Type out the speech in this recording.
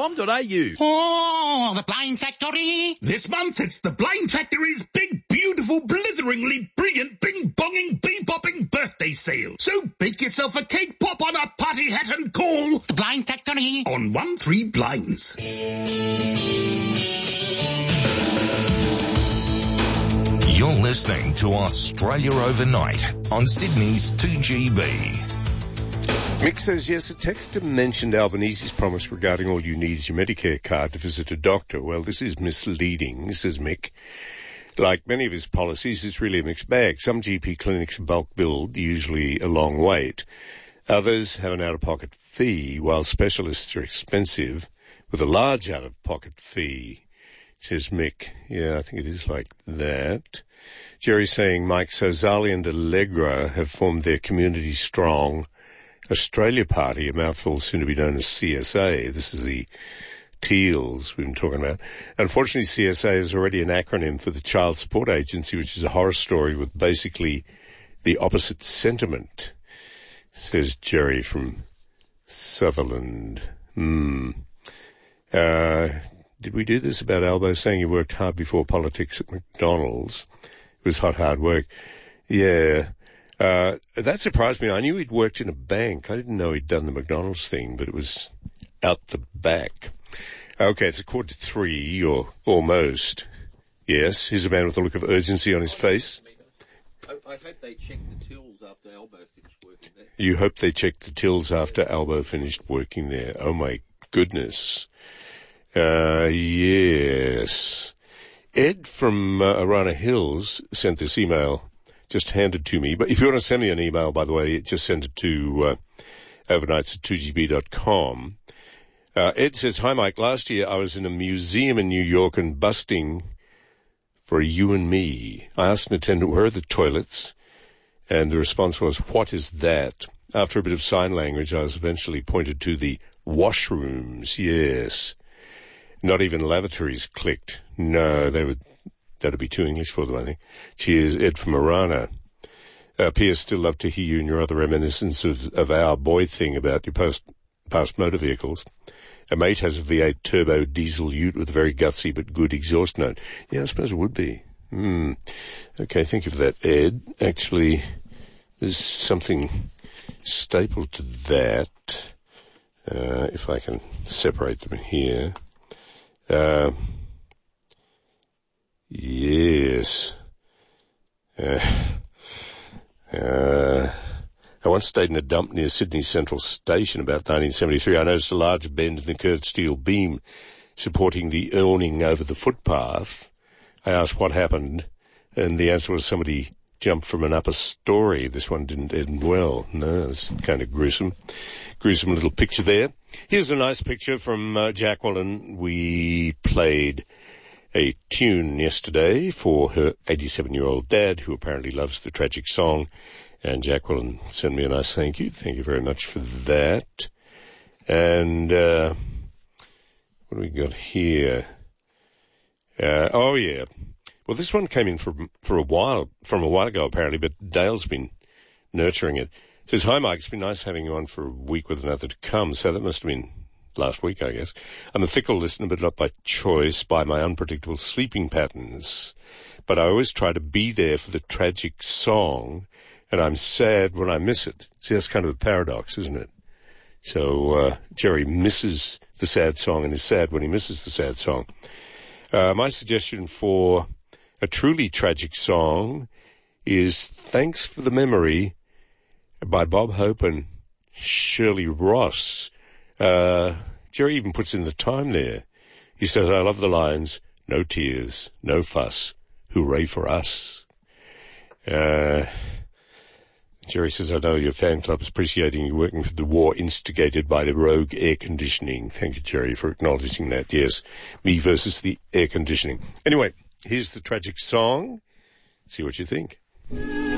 blind.com.au. Oh, the Blind Factory. This month it's the Blind Factory's big, beautiful, blitheringly brilliant, bing-bonging, bebopping birthday sale. So bake yourself a cake pop on a party hat and call The Blind Factory on 13 Blinds. You're listening to Australia Overnight on Sydney's 2GB. Mick says, yes, a texter mentioned Albanese's promise regarding all you need is your Medicare card to visit a doctor. Well, this is misleading, says Mick. Like many of his policies, it's really a mixed bag. Some GP clinics are bulk billed, usually a long wait. Others have an out-of-pocket fee, while specialists are expensive with a large out-of-pocket fee, says Mick. Yeah, I think it is like that. Jerry's saying, Mike, so Zali and Allegra have formed their Community Strong Australia Party, a mouthful soon to be known as CSA. This is the Teals we've been talking about. Unfortunately, CSA is already an acronym for the Child Support Agency, which is a horror story with basically the opposite sentiment, says Jerry from Sutherland. Did we do this about Albo saying he worked hard before politics at McDonald's? It was hard work. Yeah. That surprised me. I knew he'd worked in a bank. I didn't know he'd done the McDonald's thing, but it was out the back. Okay, it's 2:45, or almost. Yes, here's a man with a look of urgency on his face. I hope they checked the tills after Albo finished working there. You hope they checked the tills after Albo finished working there. Oh, my goodness. Yes. Ed from Arana Hills sent this email, just handed to me. But if you want to send me an email, by the way, just send it to overnights@2gb.com. Ed says, hi, Mike. Last year I was in a museum in New York and busting for you and me. I asked an attendant, where are the toilets? And the response was, what is that? After a bit of sign language, I was eventually pointed to the washrooms. Yes. Not even lavatories clicked. No, that'd be too English for them, I think. Cheers, Ed from Arana. P.S. Still love to hear you and your other reminiscence of our boy thing about your past motor vehicles. A mate has a V8 turbo diesel ute with a very gutsy but good exhaust note. Yeah, I suppose it would be. Okay, thank you for that, Ed. Actually, there's something stapled to that. If I can separate them here. Yes. I once stayed in a dump near Sydney Central Station about 1973. I noticed a large bend in the curved steel beam supporting the awning over the footpath. I asked what happened, and the answer was somebody jumped from an upper story. This one didn't end well. No, it's kind of gruesome. Gruesome little picture there. Here's a nice picture from Jacqueline. We played a tune yesterday for her 87-year-old dad, who apparently loves the tragic song, and Jacqueline sent me a nice thank you. Thank you very much for that. And what do we got here? Oh, yeah. Well, this one came in from a while ago, apparently, but Dale's been nurturing it. It says, hi, Mike. It's been nice having you on for a week with another to come. So that must have been last week, I guess. I'm a fickle listener, but not by choice, by my unpredictable sleeping patterns. But I always try to be there for the tragic song, and I'm sad when I miss it. See, that's kind of a paradox, isn't it? So Jerry misses the sad song and is sad when he misses the sad song. My suggestion for a truly tragic song is Thanks for the Memory by Bob Hope and Shirley Ross. Jerry even puts in the time there. He says, I love the lines, no tears, no fuss, hooray for us. Jerry says, I know your fan club's appreciating you working for the war instigated by the rogue air conditioning. Thank you, Jerry, for acknowledging that. Yes, me versus the air conditioning. Anyway, here's the tragic song. See what you think.